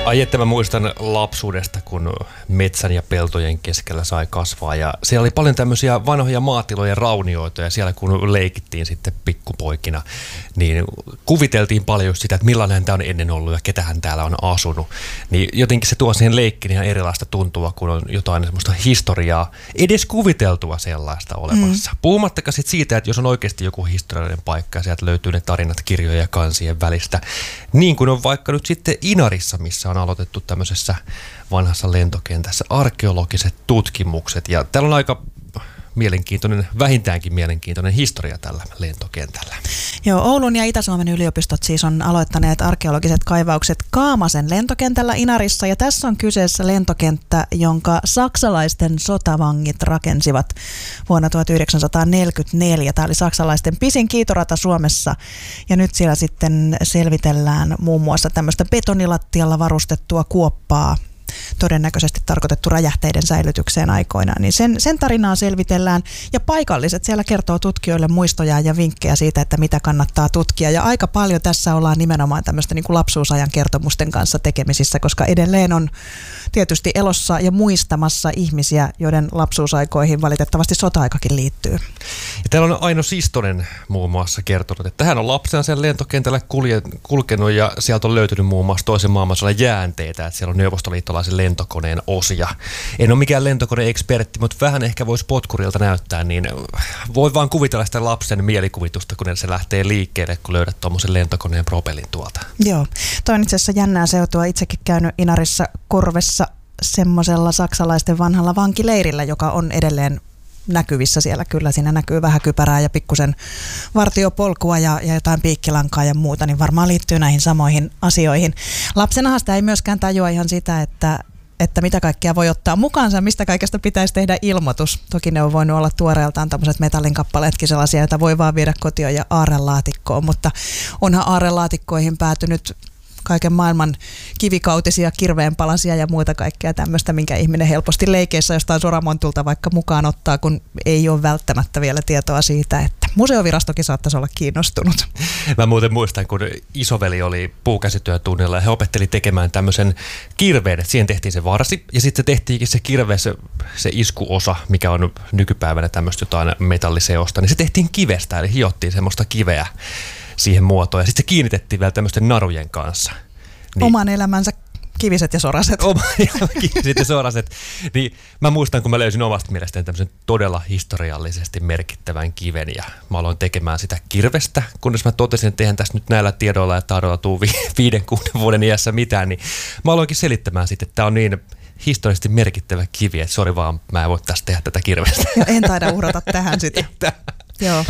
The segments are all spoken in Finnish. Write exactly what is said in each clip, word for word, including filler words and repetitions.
Ai että mä muistan lapsuudesta, kun metsän ja peltojen keskellä sai kasvaa ja siellä oli paljon tämmöisiä vanhoja maatilojen raunioita ja siellä kun leikittiin sitten pikkupoikina, niin kuviteltiin paljon sitä, että millainen tämä on ennen ollut ja ketähän täällä on asunut. Niin jotenkin se tuo siihen leikkiin ihan erilaista tuntua, kun on jotain semmoista historiaa, edes kuviteltua sellaista olemassa. Mm. Puhumattakaan sit siitä, että jos on oikeasti joku historiallinen paikka ja sieltä löytyy ne tarinat kirjojen ja kansien välistä, niin kuin on vaikka nyt sitten Inarissa, missä on aloitettu tämmöisessä vanhassa lentokentässä arkeologiset tutkimukset. Ja täällä on aika mielenkiintoinen, vähintäänkin mielenkiintoinen historia tällä lentokentällä. Joo, Oulun ja Itä-Suomen yliopistot siis on aloittaneet arkeologiset kaivaukset Kaamasen lentokentällä Inarissa. Ja tässä on kyseessä lentokenttä, jonka saksalaisten sotavangit rakensivat vuonna tuhatyhdeksänsataaneljäkymmentäneljä. Tämä oli saksalaisten pisin kiitorata Suomessa. Ja nyt siellä sitten selvitellään muun muassa tämmöistä betonilattialla varustettua kuoppaa, todennäköisesti tarkoitettu räjähteiden säilytykseen aikoinaan, niin sen, sen tarinaa selvitellään ja paikalliset siellä kertoo tutkijoille muistoja ja vinkkejä siitä, että mitä kannattaa tutkia ja aika paljon tässä ollaan nimenomaan tämmöistä niin kuin lapsuusajan kertomusten kanssa tekemisissä, koska edelleen on tietysti elossa ja muistamassa ihmisiä, joiden lapsuusaikoihin valitettavasti sota-aikakin liittyy. Ja täällä on Aino Sistonen muun muassa kertonut, että hän on lapsena sen lentokentällä kulje, kulkenut ja sieltä on löytynyt muun muassa toisen maailmansodan jäänteitä, että siellä on neuvostoliittolaisen lentokoneen osia. En ole mikään lentokone-ekspertti, mutta vähän ehkä voisi potkurilta näyttää, niin voi vaan kuvitella sitä lapsen mielikuvitusta, kun se lähtee liikkeelle, kun löydät tuommoisen lentokoneen propellin tuolta. Joo, toi on itse asiassa jännää seutua. Itsekin käynyt Inarissa Korvessa semmoisella saksalaisten vanhalla vankileirillä, joka on edelleen näkyvissä siellä. Kyllä siinä näkyy vähän kypärää ja pikkusen vartiopolkua ja, ja jotain piikkilankaa ja muuta, niin varmaan liittyy näihin samoihin asioihin. Lapsenahan sitä ei myöskään tajua ihan sitä, että, että mitä kaikkea voi ottaa mukaansa, mistä kaikesta pitäisi tehdä ilmoitus. Toki ne on voinut olla tuoreeltaan tämmöiset metallinkappaleetkin sellaisia, joita voi vaan viedä kotiin ja aarrelaatikkoon, mutta onhan aarrelaatikkoihin päätynyt kaiken maailman kivikautisia, kirveenpalasia ja muuta kaikkea tämmöistä, minkä ihminen helposti leikeissä jostain soramontulta vaikka mukaan ottaa, kun ei ole välttämättä vielä tietoa siitä, että museovirastokin saattaisi olla kiinnostunut. Mä muuten muistan, kun isoveli oli puukäsityötunnilla ja he opetteli tekemään tämmöisen kirveen, että siihen tehtiin se varsi ja sitten tehtiinkin se kirve, se, se iskuosa, mikä on nykypäivänä tämmöistä jotain metalliseosta, niin se tehtiin kivestä, eli hiottiin semmoista kiveä siihen muotoon. Ja sitten se kiinnitettiin vielä tämmöisten narujen kanssa. Niin, oman elämänsä kiviset ja soraset. Oma, kiviset ja soraset. Niin mä muistan, kun mä löysin omasta mielestäni tämmöisen todella historiallisesti merkittävän kiven. Ja mä aloin tekemään sitä kirvestä. Kunnes mä totesin, että eihän tässä nyt näillä tiedoilla ja taidoilla tuu vi- viiden, kuuden vuoden iässä mitään. Niin mä aloinkin selittämään sitten, että tää on niin historiallisesti merkittävä kivi, että sori vaan, mä en voi tästä tehdä tätä kirvestä. Ja en taida uhrata tähän sitä. Joo.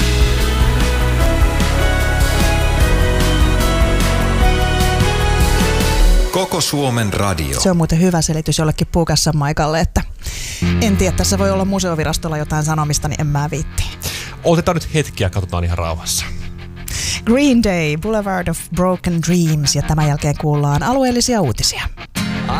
Koko Suomen radio. Se on muuten hyvä selitys jollekin puukassan Maikalle, että en tiedä, tässä voi olla museovirastolla jotain sanomista, niin en mä viitti. Otetaan nyt hetki ja katsotaan ihan rauhassa. Green Day, Boulevard of Broken Dreams ja tämän jälkeen kuullaan alueellisia uutisia.